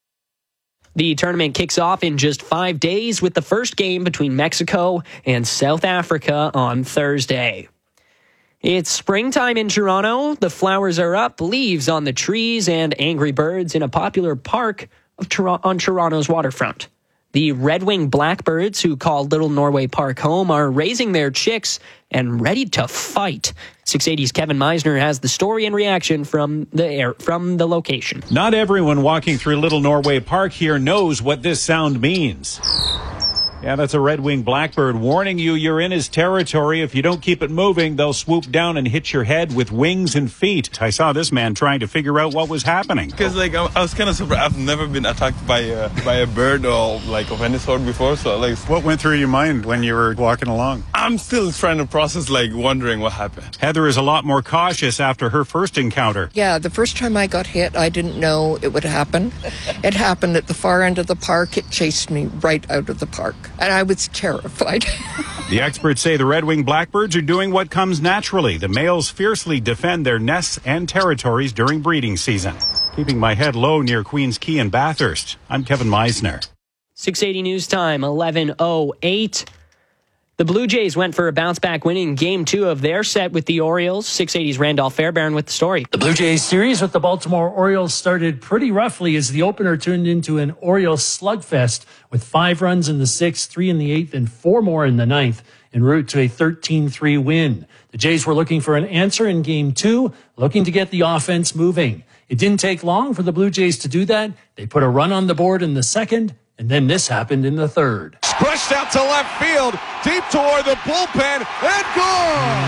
The tournament kicks off in just five days with the first game between Mexico and South Africa on Thursday. It's springtime in Toronto. The flowers are up, leaves on the trees, and angry birds in a popular park of Tor- on Toronto's waterfront. The red-winged blackbirds, who call Little Norway Park home, are raising their chicks and ready to fight. six eighty's Kevin Meisner has the story and reaction from the air, from the location. Not everyone walking through Little Norway Park here knows what this sound means. Yeah, that's a Red Wing Blackbird warning you you're in his territory. If you don't keep it moving, they'll swoop down and hit your head with wings and feet. I saw this man trying to figure out what was happening. Because like I was kind of surprised. I've never been attacked by a, by a bird or like of any sort before. So like, what went through your mind when you were walking along? I'm still trying to process, like wondering what happened. Heather is a lot more cautious after her first encounter. Yeah, the first time I got hit, I didn't know it would happen. It happened at the far end of the park. It chased me right out of the park, and I was terrified. The experts say the Red Wing Blackbirds are doing what comes naturally. The males fiercely defend their nests and territories during breeding season. Keeping my head low near Queens Quay and Bathurst, I'm Kevin Meisner. six eighty News Time, eleven oh eight. The Blue Jays went for a bounce-back win in Game two of their set with the Orioles. six eighty's Randolph Fairbairn with the story. The Blue Jays series with the Baltimore Orioles started pretty roughly as the opener turned into an Orioles slugfest with five runs in the sixth, three in the eighth, and four more in the ninth, en route to a thirteen three win. The Jays were looking for an answer in Game two, looking to get the offense moving. It didn't take long for the Blue Jays to do that. They put a run on the board in the second, and then this happened in the third. Crushed out to left field, deep toward the bullpen, and gone!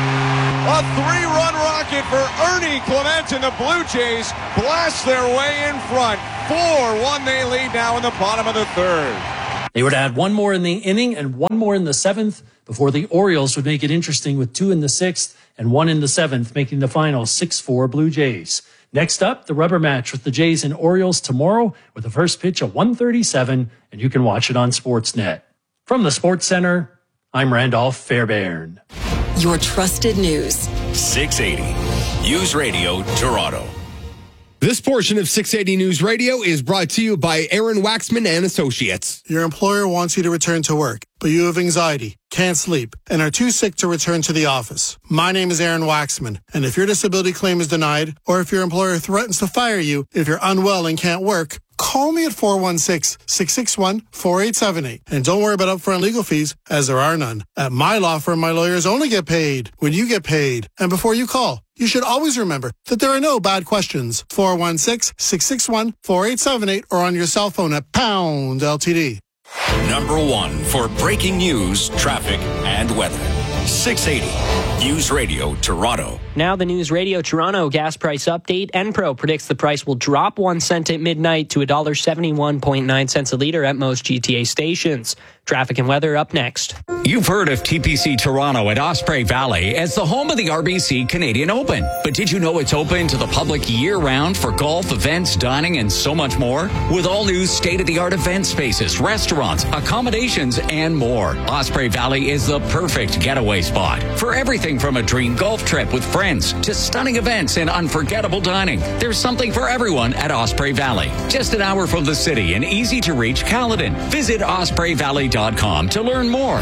A three-run rocket for Ernie Clement, and the Blue Jays blast their way in front. four one they lead now in the bottom of the third. They would add one more in the inning and one more in the seventh before the Orioles would make it interesting with two in the sixth and one in the seventh, making the final six four Blue Jays. Next up, the rubber match with the Jays and Orioles tomorrow with the first pitch at one thirty-seven, and you can watch it on Sportsnet. From the Sports Center, I'm Randolph Fairbairn. Your trusted news. six eighty News Radio Toronto. This portion of six eighty News Radio is brought to you by Aaron Waxman and Associates. Your employer wants you to return to work, but you have anxiety, can't sleep, and are too sick to return to the office. My name is Aaron Waxman, and if your disability claim is denied, or if your employer threatens to fire you if you're unwell and can't work, call me at four one six, six six one, four eight seven eight. And don't worry about upfront legal fees, as there are none. At my law firm, my lawyers only get paid when you get paid. And before you call, you should always remember that there are no bad questions. four one six, six six one, four eight seven eight or on your cell phone at pound L T D. Number one for breaking news, traffic, and weather. six eighty News Radio Toronto. Now the News Radio Toronto gas price update. Enpro predicts the price will drop one cent at midnight to one dollar seventy-one point nine cents a litre at most G T A stations. Traffic and weather up next. You've heard of T P C Toronto at Osprey Valley as the home of the R B C Canadian Open. But did you know it's open to the public year-round for golf, events, dining, and so much more? With all new state-of-the-art event spaces, restaurants, accommodations, and more. Osprey Valley is the perfect getaway spot for everything from a dream golf trip with friends to stunning events and unforgettable dining. There's something for everyone at Osprey Valley. Just an hour from the city and easy to reach Caledon. Visit osprey valley dot com to learn more.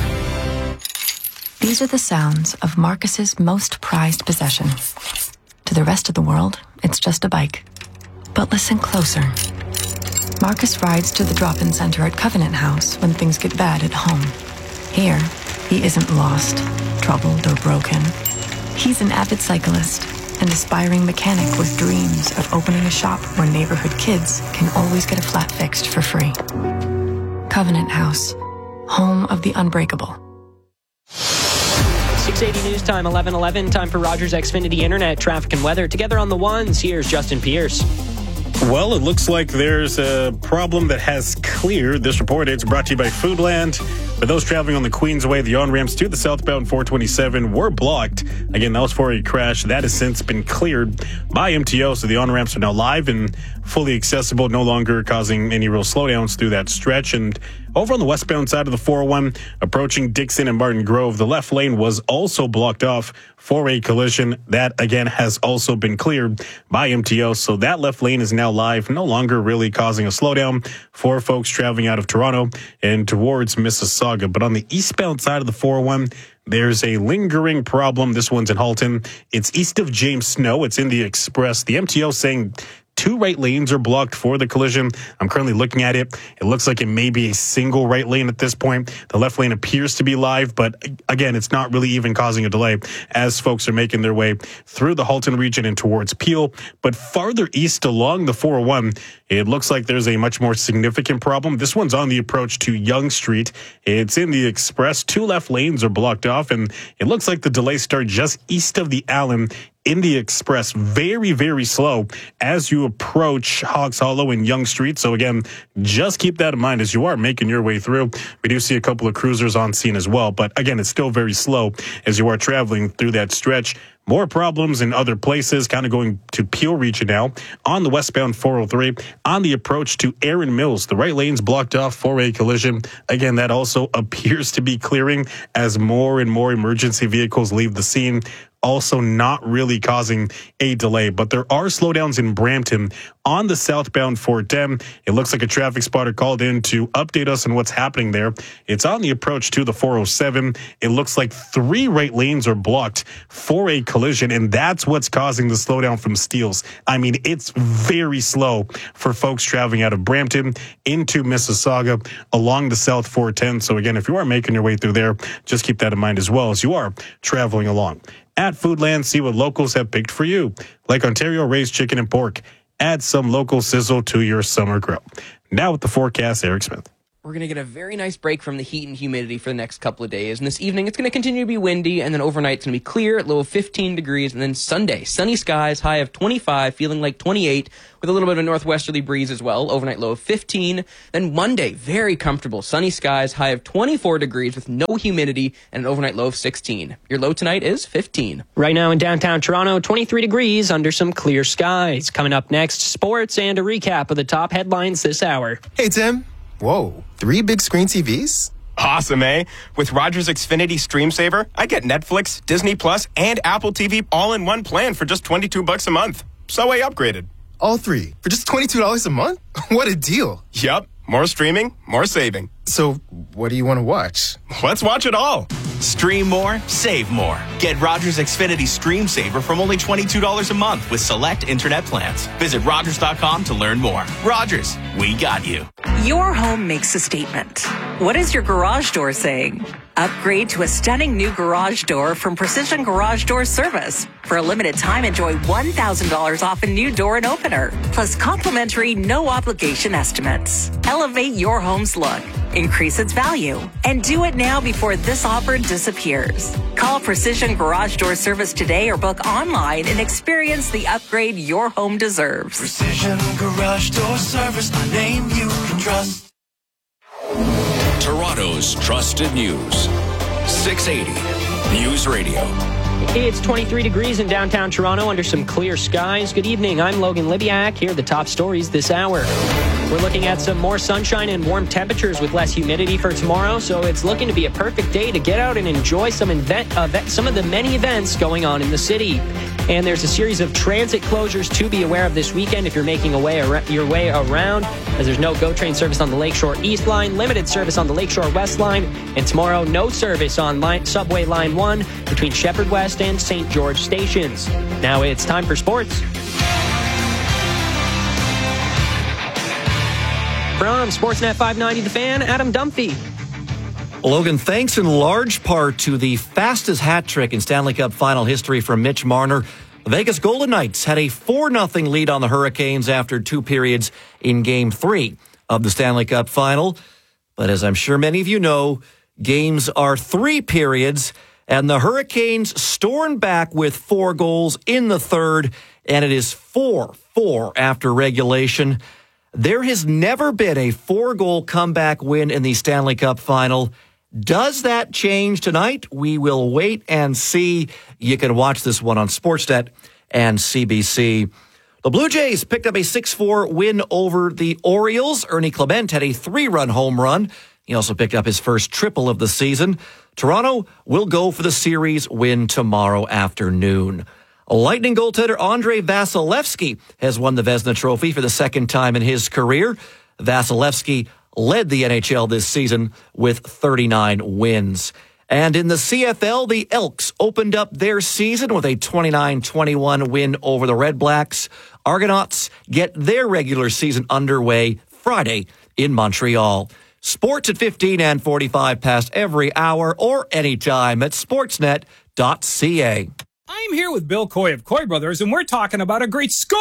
These are the sounds of Marcus's most prized possession. To the rest of the world, it's just a bike. But listen closer. Marcus rides to the drop-in center at Covenant House when things get bad at home. Here, he isn't lost, troubled, or broken. He's an avid cyclist, an aspiring mechanic with dreams of opening a shop where neighborhood kids can always get a flat fixed for free. Covenant House, home of the unbreakable. six eighty News Time, eleven eleven. Time for Rogers Xfinity Internet, traffic and weather. Together on the ones, here's Justin Pierce. Well, it looks like there's a problem that has cleared. This report is brought to you by Foodland. For those traveling on the Queensway, the on-ramps to the southbound four twenty-seven were blocked. Again, that was for a crash. That has since been cleared by M T O, so the on-ramps are now live and fully accessible, no longer causing any real slowdowns through that stretch. And over on the westbound side of the four oh one, approaching Dixon and Martin Grove, the left lane was also blocked off for a collision. That, again, has also been cleared by M T O, so that left lane is now live, no longer really causing a slowdown for folks traveling out of Toronto and towards Mississauga. But on the eastbound side of the four oh one, there's a lingering problem. This one's in Halton. It's east of James Snow. It's in the Express. The M T O saying two right lanes are blocked for the collision. I'm currently looking at it. It looks like it may be a single right lane at this point. The left lane appears to be live, but again, it's not really even causing a delay as folks are making their way through the Halton region and towards Peel. But farther east along the four oh one, it looks like there's a much more significant problem. This one's on the approach to Yonge Street. It's in the express. Two left lanes are blocked off, and it looks like the delays start just east of the Allen in the express. Very, very slow as you approach Hawks Hollow and Yonge Street. So again, just keep that in mind as you are making your way through. We do see a couple of cruisers on scene as well, but again, it's still very slow as you are traveling through that stretch. More problems in other places, kind of going to Peel region now on the westbound four oh three. On the approach to Erin Mills, the right lane's blocked off for a collision. Again, that also appears to be clearing as more and more emergency vehicles leave the scene. Also not really causing a delay, but there are slowdowns in Brampton on the southbound four ten. It looks like a traffic spotter called in to update us on what's happening there. It's on the approach to the four oh seven. It looks like three right lanes are blocked for a collision, and that's what's causing the slowdown from Steeles. I mean, it's very slow for folks traveling out of Brampton into Mississauga along the south four ten. So again, if you are making your way through there, just keep that in mind as well as you are traveling along. At Foodland, see what locals have picked for you, like Ontario raised chicken and pork. Add some local sizzle to your summer grill. Now with the forecast, Eric Smith. We're going to get a very nice break from the heat and humidity for the next couple of days. And this evening, it's going to continue to be windy, and then overnight, it's going to be clear at low of fifteen degrees. And then Sunday, sunny skies, high of twenty-five, feeling like twenty-eight, with a little bit of a northwesterly breeze as well. Overnight low of fifteen. Then Monday, very comfortable, sunny skies, high of twenty-four degrees with no humidity, and an overnight low of sixteen. Your low tonight is fifteen. Right now in downtown Toronto, twenty-three degrees under some clear skies. Coming up next, sports and a recap of the top headlines this hour. Hey, Tim. Whoa, three big screen T Vs? Awesome, eh? With Rogers Xfinity Stream Saver, I get Netflix, Disney Plus, and Apple T V all in one plan for just twenty-two bucks a month. So I upgraded. All three for just twenty-two dollars a month? What a deal. Yup. More streaming, more saving. So what do you want to watch? Let's watch it all. Stream more, save more. Get Rogers Xfinity Stream Saver from only twenty-two dollars a month with select internet plans. Visit Rogers dot com to learn more. Rogers, we got you. Your home makes a statement. What is your garage door saying? Upgrade to a stunning new garage door from Precision Garage Door Service. For a limited time, enjoy one thousand dollars off a new door and opener, plus complimentary no-obligation estimates. Elevate your home's look, increase its value, and do it now before this offer disappears. Call Precision Garage Door Service today or book online and experience the upgrade your home deserves. Precision Garage Door Service, the name you can trust. Toronto's trusted news. six eighty News Radio. It's twenty-three degrees in downtown Toronto under some clear skies. Good evening. I'm Logan Libiak. Here are the top stories this hour. We're looking at some more sunshine and warm temperatures with less humidity for tomorrow, so it's looking to be a perfect day to get out and enjoy some event, uh, some of the many events going on in the city. And there's a series of transit closures to be aware of this weekend if you're making a way ar- your way around, as there's no GO train service on the Lakeshore East Line, limited service on the Lakeshore West Line, and tomorrow no service on line, Subway Line one between Shepherd West and Saint George stations. Now it's time for sports. From Sportsnet five ninety The Fan, Adam Dunphy. Logan, thanks in large part to the fastest hat trick in Stanley Cup final history from Mitch Marner, the Vegas Golden Knights had a four nothing lead on the Hurricanes after two periods in Game three of the Stanley Cup final. But as I'm sure many of you know, games are three periods, and the Hurricanes stormed back with four goals in the third, and it is four four after regulation. There has never been a four-goal comeback win in the Stanley Cup final. Does that change tonight? We will wait and see. You can watch this one on Sportsnet and C B C. The Blue Jays picked up a six four win over the Orioles. Ernie Clement had a three-run home run. He also picked up his first triple of the season. Toronto will go for the series win tomorrow afternoon. Lightning goaltender Andrei Vasilevsky has won the Vezina Trophy for the second time in his career. Vasilevsky led the N H L this season with thirty-nine wins. And in the C F L, the Elks opened up their season with a twenty-nine twenty-one win over the Red Blacks. Argonauts get their regular season underway Friday in Montreal. Sports at fifteen and forty-five past every hour or anytime at sportsnet dot c a. I'm here with Bill Coy of Coy Brothers, and we're talking about a great score!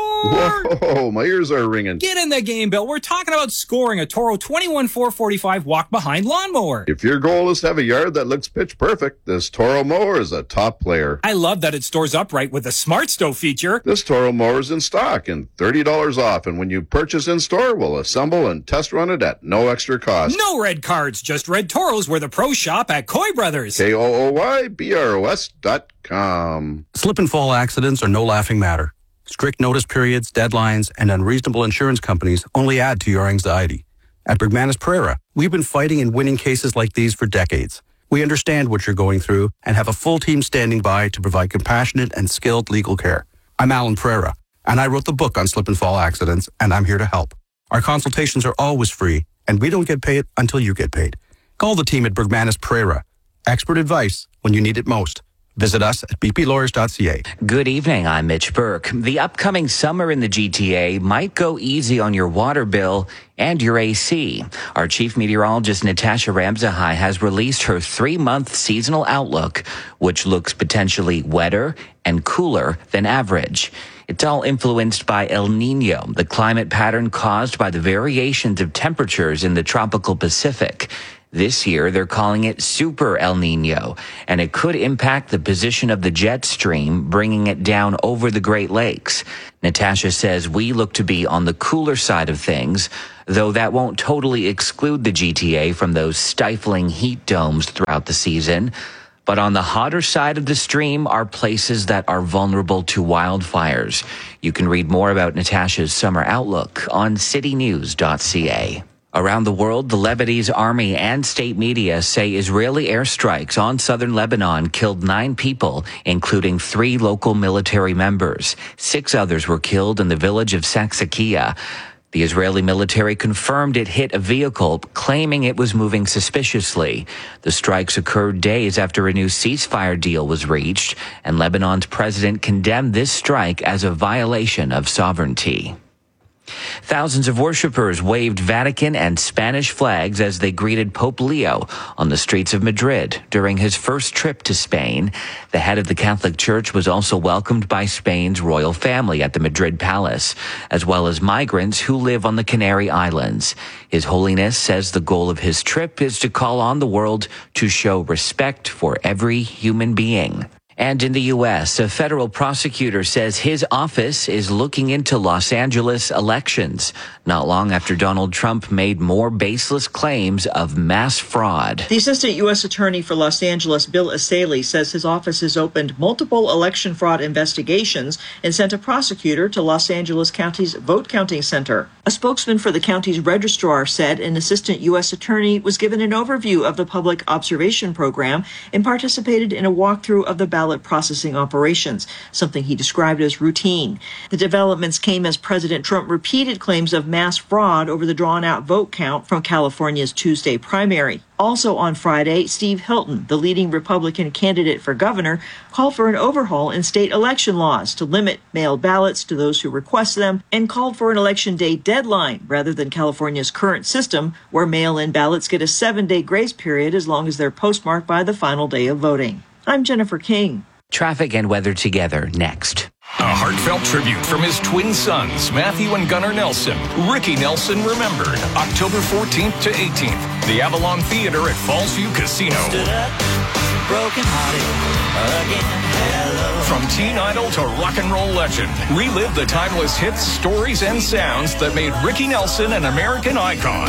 Whoa, my ears are ringing. Get in the game, Bill. We're talking about scoring a Toro twenty-one four forty-five walk-behind lawnmower. If your goal is to have a yard that looks pitch perfect, this Toro mower is a top player. I love that it stores upright with the Smart Stow feature. This Toro mower is in stock and thirty dollars off, and when you purchase in-store, we'll assemble and test run it at no extra cost. No red cards, just red Toros where the pros shop at Coy Brothers. K O O Y B R O S dot com. Slip and fall accidents are no laughing matter. Strict notice periods, deadlines, and unreasonable insurance companies only add to your anxiety. At Bergmanis Pereira, we've been fighting and winning cases like these for decades. We understand what you're going through and have a full team standing by to provide compassionate and skilled legal care. I'm Alan Pereira, and I wrote the book on slip and fall accidents, and I'm here to help. Our consultations are always free, and we don't get paid until you get paid. Call the team at Bergmanis Pereira. Expert advice when you need it most. Visit us at b p lawyers dot c a. Good evening, I'm Mitch Burke. The upcoming summer in the G T A might go easy on your water bill and your A C. Our chief meteorologist, Natasha Ramzahai, has released her three-month seasonal outlook, which looks potentially wetter and cooler than average. It's all influenced by El Nino, the climate pattern caused by the variations of temperatures in the tropical Pacific. This year, they're calling it Super El Nino, and it could impact the position of the jet stream, bringing it down over the Great Lakes. Natasha says we look to be on the cooler side of things, though that won't totally exclude the G T A from those stifling heat domes throughout the season. But on the hotter side of the stream are places that are vulnerable to wildfires. You can read more about Natasha's summer outlook on city news dot c a. Around the world, the Lebanese army and state media say Israeli airstrikes on southern Lebanon killed nine people, including three local military members. Six others were killed in the village of Saksakia. The Israeli military confirmed it hit a vehicle, claiming it was moving suspiciously. The strikes occurred days after a new ceasefire deal was reached, and Lebanon's president condemned this strike as a violation of sovereignty. Thousands of worshippers waved Vatican and Spanish flags as they greeted Pope Leo on the streets of Madrid during his first trip to Spain. The head of the Catholic Church was also welcomed by Spain's royal family at the Madrid Palace, as well as migrants who live on the Canary Islands. His Holiness says the goal of his trip is to call on the world to show respect for every human being. And in the U S, a federal prosecutor says his office is looking into Los Angeles elections, not long after Donald Trump made more baseless claims of mass fraud. The assistant U S attorney for Los Angeles, Bill Asaley, says his office has opened multiple election fraud investigations and sent a prosecutor to Los Angeles County's vote counting center. A spokesman for the county's registrar said an assistant U S attorney was given an overview of the public observation program and participated in a walkthrough of the ballot processing operations, something he described as routine. The developments came as President Trump repeated claims of mass fraud over the drawn-out vote count from California's Tuesday primary. Also on Friday, Steve Hilton, the leading Republican candidate for governor, called for an overhaul in state election laws to limit mail ballots to those who request them and called for an election day deadline rather than California's current system where mail-in ballots get a seven-day grace period as long as they're postmarked by the final day of voting. I'm Jennifer King. Traffic and weather together next. A heartfelt tribute from his twin sons, Matthew and Gunnar Nelson. Ricky Nelson remembered, October fourteenth to eighteenth. The Avalon Theater at Fallsview Casino. Stood up, broken hearted again. Hello. From teen idol to rock and roll legend, relive the timeless hits, stories, and sounds that made Ricky Nelson an American icon.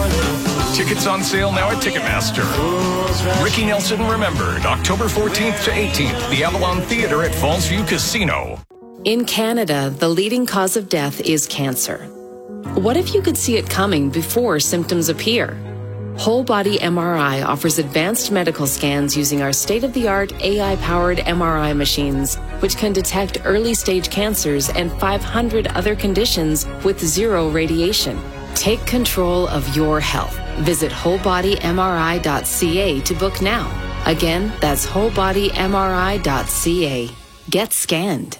Tickets on sale now at Ticketmaster. Ricky Nelson remembered, October fourteenth to eighteenth, the Avalon Theater at Fallsview Casino. In Canada, the leading cause of death is cancer. What if you could see it coming before symptoms appear? Whole Body M R I offers advanced medical scans using our state-of-the-art A I-powered M R I machines, which can detect early-stage cancers and five hundred other conditions with zero radiation. Take control of your health Visit whole body M R I dot C A to book now. Again, that's whole body M R I dot C A. Get scanned.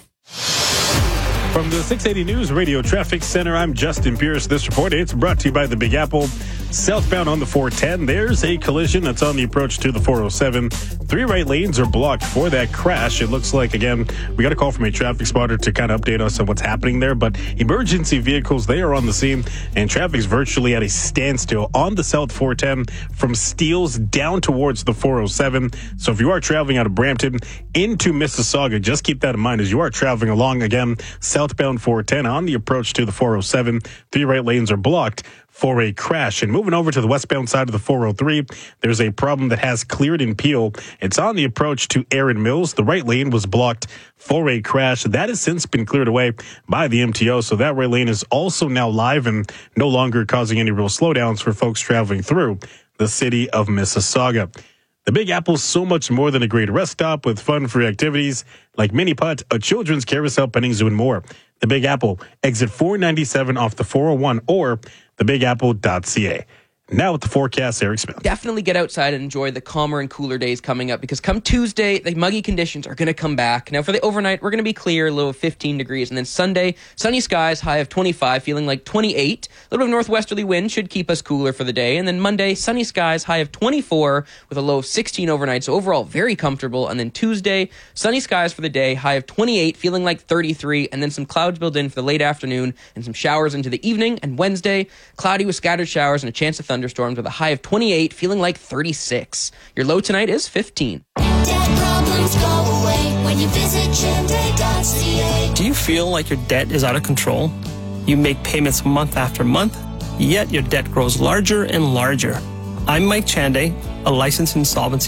From the six eighty News Radio Traffic Center, I'm Justin Pierce. This report, it's brought to you by the Big Apple. Southbound on the four ten, there's a collision that's on the approach to the four oh seven. Three right lanes are blocked for that crash. It looks like, again, we got a call from a traffic spotter to kind of update us on what's happening there. But emergency vehicles, they are on the scene, and traffic's virtually at a standstill on the South four ten from Steeles down towards the four oh seven. So if you are traveling out of Brampton into Mississauga, just keep that in mind as you are traveling along, again, southbound four ten on the approach to the four oh seven. Three right lanes are blocked for a crash. And moving over to the westbound side of the four oh three, there's a problem that has cleared in Peel. It's on the approach to Erin Mills. The right lane was blocked for a crash. That has since been cleared away by the M T O. So that right lane is also now live and no longer causing any real slowdowns for folks traveling through the city of Mississauga. The Big Apple's so much more than a great rest stop with fun-free activities like Mini Putt, a children's carousel, petting zoo, and more. The Big Apple, exit four ninety-seven off the four oh one or the big apple dot c a. Now with the forecast, Eric Smith. Definitely get outside and enjoy the calmer and cooler days coming up because come Tuesday, the muggy conditions are going to come back. Now for the overnight, we're going to be clear, low of fifteen degrees. And then Sunday, sunny skies, high of twenty-five, feeling like twenty-eight. A little bit of northwesterly wind should keep us cooler for the day. And then Monday, sunny skies, high of twenty-four with a low of sixteen overnight. So overall, very comfortable. And then Tuesday, sunny skies for the day, high of twenty-eight, feeling like thirty-three. And then some clouds build in for the late afternoon and some showers into the evening. And Wednesday, cloudy with scattered showers and a chance of thunderstorms with a high of twenty-eight, feeling like thirty-six. Your low tonight is fifteen. Debt problems go away when you visit Chenday dot C A. Do you feel like your debt is out of control? You make payments month after month, yet your debt grows larger and larger. I'm Mike Chanday, a licensed insolvency